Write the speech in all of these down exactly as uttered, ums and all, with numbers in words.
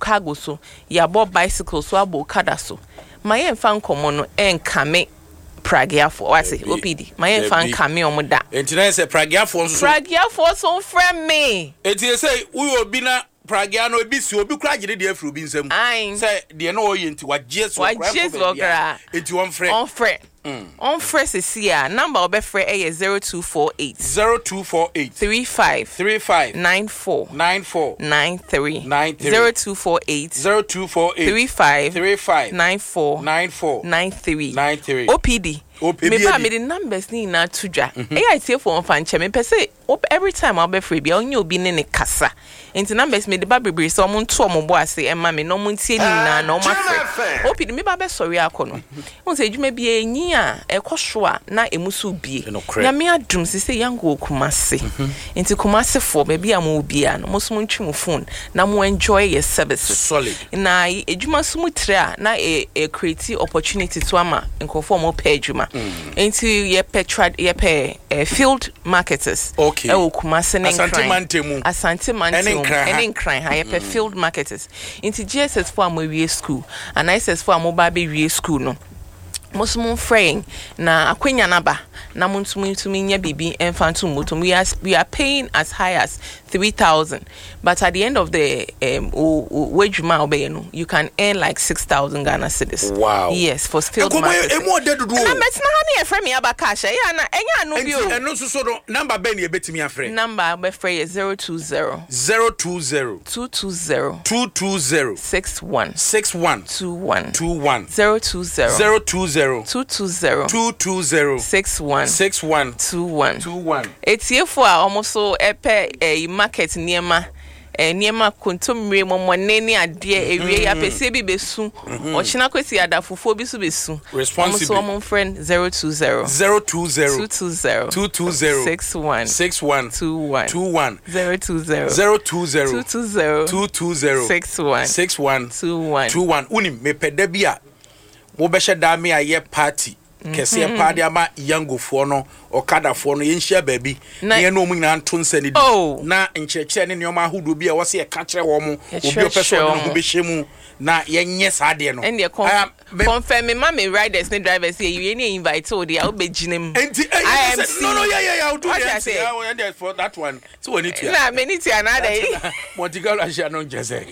cargo so ya bo bicycle so abo kada so my enfan komo no enkame pragiafo wase O P D my enfan kame omoda entina say pragiafo nso pragiafo so friend me enti say we obi na pragia no ebi si obi kura gide de afro bi nsam say de na oye nti waje so kura enti won frɛ on frɛ on frɛ sesia number obe frɛ eh zero two four eight zero two four eight three five three five nine four nine four nine three nine three zero two four eight zero two four eight three five three five nine four nine four nine three nine three O P D me ba me the numbers ni na tudwa eh I tie for on fan che me pese every time I'll be free bia onye obi ne ne kasa enti numbers me de ba bebre so mo nto mo bo ase e ma me no mo ntie ni na na o ma free O P D me ba be sorry akono won se edwuma bia enyi a ekoso a na emusu bie ya me adum se se yango kumase enti kumase for be bia mo bia no mo so mo ntwi mo phone na mo enjoy your services solid na edwuma so mo tre a na e, e create opportunity to ama nkofo mo page ma enti ye petrad ye pe uh, field marketers okay e okumase ne asante mantemu asante mantemu ene nkran ha ye pe field marketers enti G S S for amowie school and I S S for amoba be wie school no Muslim fraying na akwenya naba na muntumu ntumi nya bibi enfantu mutum we are we are paying as high as three thousand but at the end of the um wage obey no you can earn like six thousand Ghana cedis. Wow. Yes, for still market. E mo dedu do. Na metina ha na efre me abakasha ya na enya no bi o. Eno so so no number ben e betimi afre. Number be frey zero two zero zero two zero two two zero two two zero six one six one two one two one zero two zero zero two zero two two zero two two zero six one six one two one two one. Etiefo a almost so epe e market niema e niema kontomre momone ni ade ewie ya pese bi besu o china kwesi adafofo bi so besu responsible so mon friend zero two zero zero two zero two two zero two two zero six one six one two one two one zero two zero zero two zero two two zero two two zero six one six one two one two one unim me peda bia wo be hye me aye party kese party ama yangofo no okadafo no yenhia baabi ne no mu nyina nto nsani na nkyerɛkyerɛ ne neoma ahodo bi a wo se ka kyerɛ wo mu obi opese wo no be hyemu na yenye saade no and they confirm me ma me riders ne drivers here you any invite o dey obeginem I am no no yeah yeah yeah I'll do that yeah for that one so we need to na me need to another Montigal Asia no jese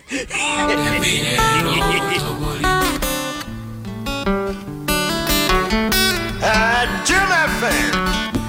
Jim F M